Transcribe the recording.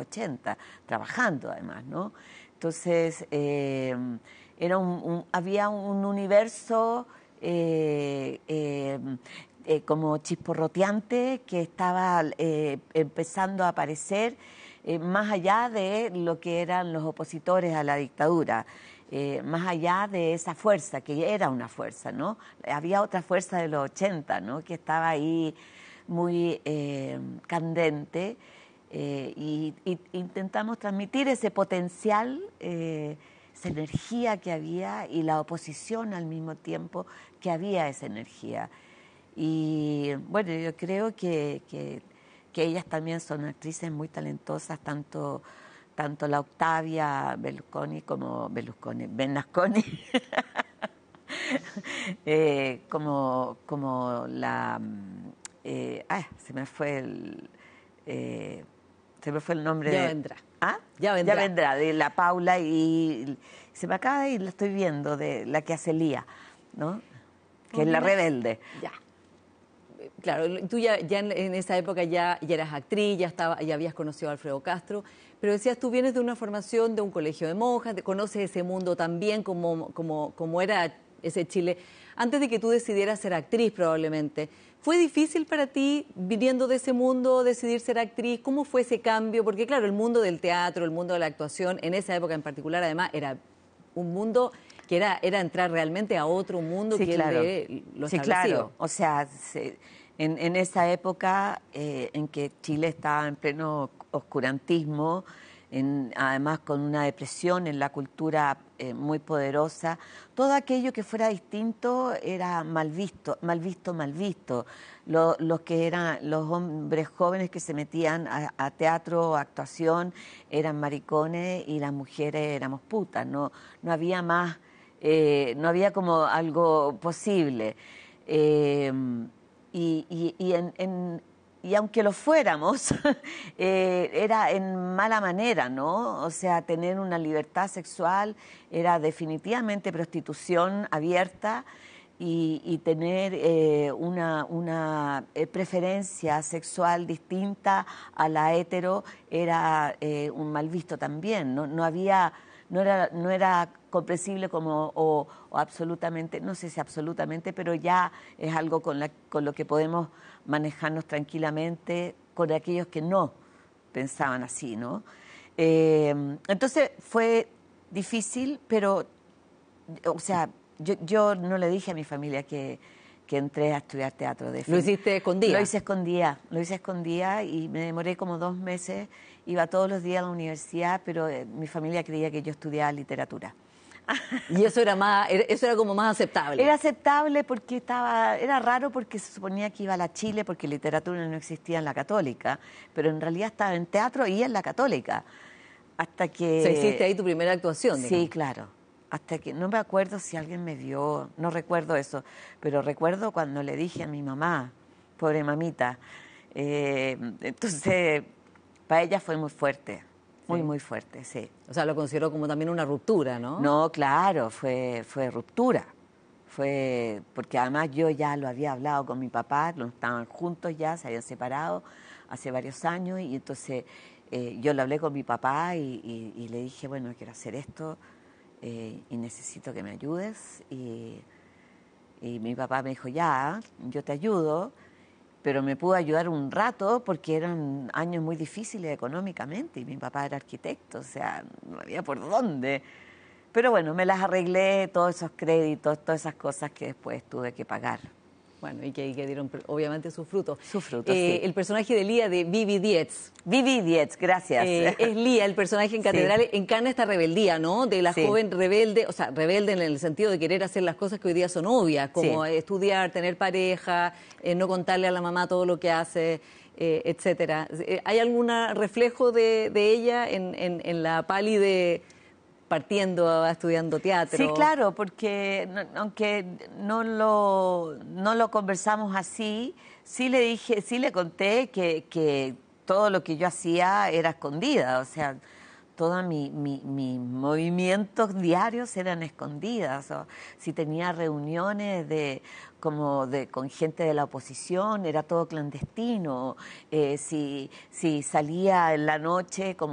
80, trabajando además, ¿no? Entonces, era había un universo como chisporroteante que estaba empezando a aparecer más allá de lo que eran los opositores a la dictadura. Más allá de esa fuerza, que era una fuerza, ¿no? Había otra fuerza de los 80, ¿no? Que estaba ahí muy candente y intentamos transmitir ese potencial, esa energía que había y la oposición al mismo tiempo que había esa energía. Y bueno, yo creo que ellas también son actrices muy talentosas, tanto la Octavia Bernasconi, como la... se me fue el nombre ya de... vendrá. ¿Ah? Ya vendrá, de la Paula, y se me acaba de ir, la estoy viendo, de la que hace Lía, ¿no? Que es la rebelde. Ya. Claro, tú ya en esa época ya eras actriz, ya habías conocido a Alfredo Castro, pero decías, tú vienes de una formación de un colegio de monjas, conoces ese mundo también como era ese Chile, antes de que tú decidieras ser actriz probablemente. ¿Fue difícil para ti, viniendo de ese mundo, decidir ser actriz? ¿Cómo fue ese cambio? Porque claro, el mundo del teatro, el mundo de la actuación, en esa época en particular, además, era un mundo que era entrar realmente a otro mundo, Sí, que claro. el de lo Sí, establecido. claro. O sea, en esa época en que Chile estaba en pleno oscurantismo, además con una depresión en la cultura muy poderosa, todo aquello que fuera distinto era mal visto, mal visto, mal visto. Los que eran los hombres jóvenes que se metían a teatro, a actuación, eran maricones, y las mujeres éramos putas. No había más, no había como algo posible. Y aunque lo fuéramos, era en mala manera, ¿no? O sea, tener una libertad sexual era definitivamente prostitución abierta, y tener una preferencia sexual distinta a la hetero era un mal visto también, ¿no? No era comprensible como o absolutamente, no sé si absolutamente, pero ya es algo con lo que podemos manejarnos tranquilamente con aquellos que no pensaban así, ¿no? Entonces fue difícil, pero, o sea, yo no le dije a mi familia que entré a estudiar teatro. ¿Lo hiciste escondida? Lo hice escondida y me demoré como 2 meses. Iba todos los días a la universidad, pero mi familia creía que yo estudiaba literatura. Y eso era como más aceptable. Era aceptable porque era raro, porque se suponía que iba a la Chile porque literatura no existía en la Católica, pero en realidad estaba en teatro y en la Católica. Hasta que... O sea, hiciste ahí tu primera actuación, digamos. Sí, claro. Hasta que, no me acuerdo si alguien me vio, no recuerdo eso, pero recuerdo cuando le dije a mi mamá, pobre mamita. Entonces, para ella fue muy fuerte, muy, Sí. muy fuerte, sí. O sea, lo consideró como también una ruptura, ¿no? No, claro, fue ruptura. Fue porque además yo ya lo había hablado con mi papá, no estaban juntos ya, se habían separado hace varios años, y entonces yo lo hablé con mi papá y le dije, bueno, quiero hacer esto y necesito que me ayudes. Y mi papá me dijo, ya, yo te ayudo, pero me pudo ayudar un rato porque eran años muy difíciles económicamente y mi papá era arquitecto, o sea, no había por dónde. Pero bueno, me las arreglé, todos esos créditos, todas esas cosas que después tuve que pagar. Bueno, y que dieron obviamente sus frutos. Sus frutos, sí. El personaje de Lía, de Vivi Dietz. Vivi Dietz, gracias. Es Lía, el personaje en Catedral, Sí. encarna esta rebeldía, ¿no? De la Sí. joven rebelde, o sea, rebelde en el sentido de querer hacer las cosas que hoy día son obvias, como Sí. estudiar, tener pareja, no contarle a la mamá todo lo que hace, etcétera. ¿Hay algún reflejo de ella en la Pali de partiendo, estudiando teatro? Sí, claro, porque aunque no lo conversamos así, sí le conté que todo lo que yo hacía era escondida, o sea, todos mis movimientos diarios eran escondidas. O si tenía reuniones con gente de la oposición, era todo clandestino. Si salía en la noche, como